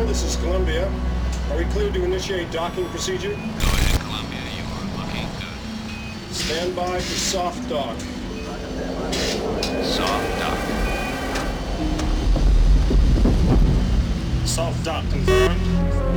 this is Columbia. Are we cleared to initiate docking procedure? Go ahead, Columbia. You are looking good. Stand by for soft dock. Soft dock. Soft dock confirmed.